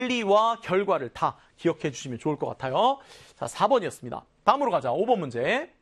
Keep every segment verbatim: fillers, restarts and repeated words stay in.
원리와 결과를 다 기억해 주시면 좋을 것 같아요. 자, 사 번이었습니다. 다음으로 가자. 오 번 문제.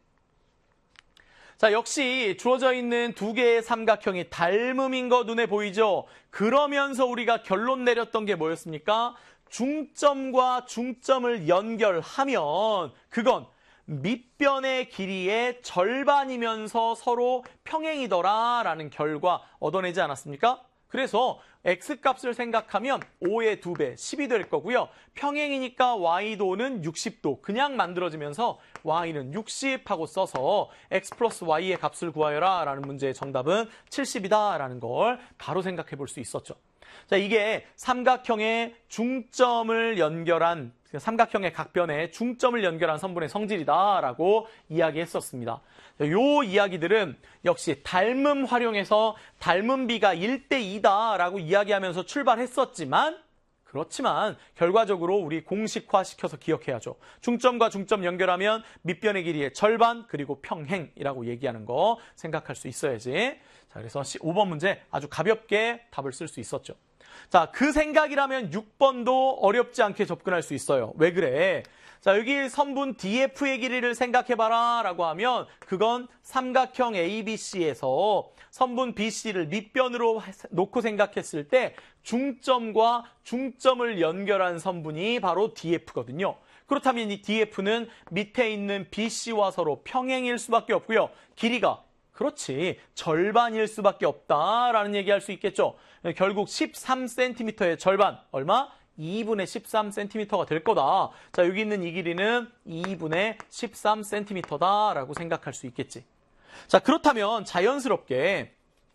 자, 역시 주어져 있는 두 개의 삼각형이 닮음인 거 눈에 보이죠? 그러면서 우리가 결론 내렸던 게 뭐였습니까? 중점과 중점을 연결하면 그건 밑변의 길이의 절반이면서 서로 평행이더라라는 결과 얻어내지 않았습니까? 그래서 x값을 생각하면 오의 두 배, 십이 될 거고요. 평행이니까 y도는 육십 도 그냥 만들어지면서 y는 육십 하고 써서 x 플러스 y의 값을 구하여라 라는 문제의 정답은 칠십이다 라는 걸 바로 생각해 볼 수 있었죠. 자, 이게 삼각형의 중점을 연결한 삼각형의 각변에 중점을 연결한 선분의 성질이다라고 이야기했었습니다. 요 이야기들은 역시 닮음 활용해서 닮음비가 일 대 이다라고 이야기하면서 출발했었지만 그렇지만 결과적으로 우리 공식화시켜서 기억해야죠. 중점과 중점 연결하면 밑변의 길이의 절반 그리고 평행이라고 얘기하는 거 생각할 수 있어야지. 자, 그래서 오 번 문제 아주 가볍게 답을 쓸 수 있었죠. 자, 그 생각이라면 육 번도 어렵지 않게 접근할 수 있어요. 왜 그래? 자, 여기 선분 디에프의 길이를 생각해봐라 라고 하면 그건 삼각형 에이비씨에서 선분 비씨를 밑변으로 놓고 생각했을 때 중점과 중점을 연결한 선분이 바로 디에프거든요. 그렇다면 이 디에프는 밑에 있는 비씨와 서로 평행일 수밖에 없고요. 길이가 그렇지 절반일 수밖에 없다라는 얘기할 수 있겠죠. 결국 십삼 센티미터의 절반 얼마? 이분의 십삼 센티미터가 될 거다. 자, 여기 있는 이 길이는 이분의 십삼 센티미터다라고 생각할 수 있겠지. 자, 그렇다면 자연스럽게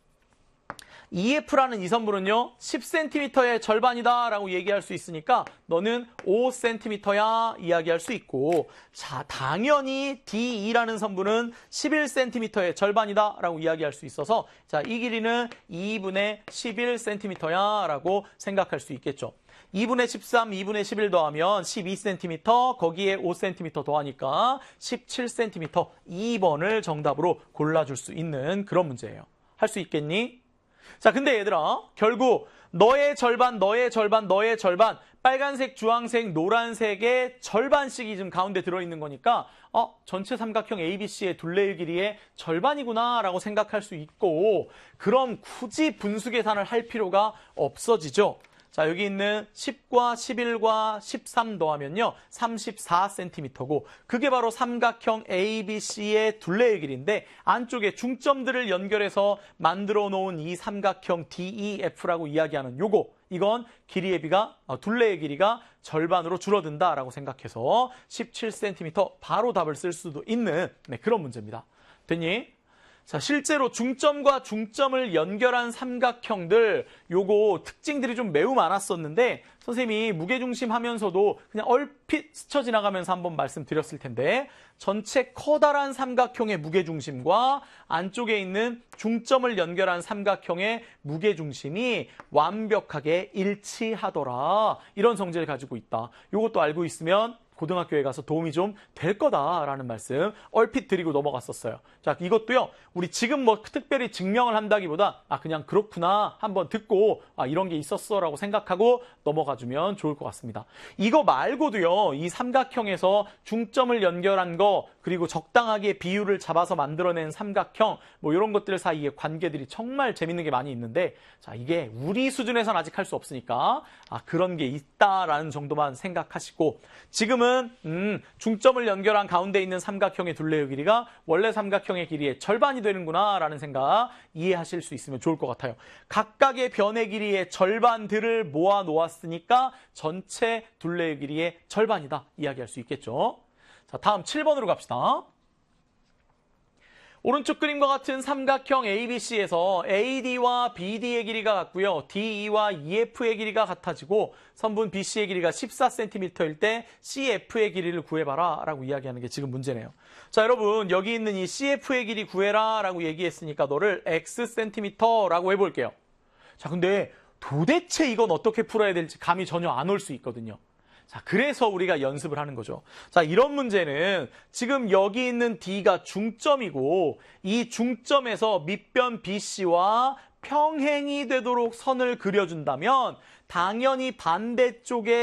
이에프라는 이 선분은요, 십 센티미터의 절반이다라고 얘기할 수 있으니까 너는 오 센티미터야 이야기할 수 있고, 자, 당연히 디이라는 선분은 십일 센티미터의 절반이다라고 이야기할 수 있어서 자, 이 길이는 이분의 십일 센티미터야라고 생각할 수 있겠죠. 이분의 십삼, 이분의 십일 더하면 십이 센티미터, 거기에 오 센티미터 더하니까 십칠 센티미터, 이 번을 정답으로 골라줄 수 있는 그런 문제예요. 할 수 있겠니? 자, 근데 얘들아, 결국 너의 절반, 너의 절반, 너의 절반, 빨간색, 주황색, 노란색의 절반씩이 지금 가운데 들어있는 거니까 어, 전체 삼각형 에이비씨의 둘레의 길이의 절반이구나 라고 생각할 수 있고, 그럼 굳이 분수 계산을 할 필요가 없어지죠. 자, 여기 있는 십과 십일과 십삼 더하면요, 삼십사 센티미터고, 그게 바로 삼각형 에이비씨의 둘레의 길이인데, 안쪽에 중점들을 연결해서 만들어 놓은 이 삼각형 디이에프라고 이야기하는 요거, 이건 길이의 비가, 둘레의 길이가 절반으로 줄어든다라고 생각해서 십칠 센티미터 바로 답을 쓸 수도 있는 네, 그런 문제입니다. 됐니? 자, 실제로 중점과 중점을 연결한 삼각형들 요거 특징들이 좀 매우 많았었는데 선생님이 무게중심 하면서도 그냥 얼핏 스쳐 지나가면서 한번 말씀드렸을 텐데, 전체 커다란 삼각형의 무게중심과 안쪽에 있는 중점을 연결한 삼각형의 무게중심이 완벽하게 일치하더라. 이런 성질을 가지고 있다. 요것도 알고 있으면 고등학교에 가서 도움이 좀 될 거다라는 말씀 얼핏 드리고 넘어갔었어요. 자, 이것도요, 우리 지금 뭐 특별히 증명을 한다기보다 아, 그냥 그렇구나 한번 듣고 아, 이런 게 있었어라고 생각하고 넘어가주면 좋을 것 같습니다. 이거 말고도요, 이 삼각형에서 중점을 연결한 거, 그리고 적당하게 비율을 잡아서 만들어낸 삼각형, 뭐 이런 것들 사이에 관계들이 정말 재밌는 게 많이 있는데, 자, 이게 우리 수준에서는 아직 할 수 없으니까 아, 그런 게 있다라는 정도만 생각하시고, 지금은 음, 중점을 연결한 가운데 있는 삼각형의 둘레의 길이가 원래 삼각형의 길이의 절반이 되는구나 라는 생각 이해하실 수 있으면 좋을 것 같아요. 각각의 변의 길이의 절반들을 모아 놓았으니까 전체 둘레의 길이의 절반이다 이야기할 수 있겠죠. 자, 다음 칠 번으로 갑시다. 오른쪽 그림과 같은 삼각형 에이비씨에서 에이디와 비디의 길이가 같고요. 디이와 이에프의 길이가 같아지고 선분 비씨의 길이가 십사 센티미터일 때 씨에프의 길이를 구해봐라 라고 이야기하는 게 지금 문제네요. 자, 여러분 여기 있는 이 씨에프의 길이 구해라 라고 얘기했으니까 너를 X 센티미터라고 해볼게요. 자, 근데 도대체 이건 어떻게 풀어야 될지 감이 전혀 안 올 수 있거든요. 자, 그래서 우리가 연습을 하는 거죠. 자, 이런 문제는 지금 여기 있는 D가 중점이고 이 중점에서 밑변 비씨와 평행이 되도록 선을 그려준다면 당연히 반대쪽에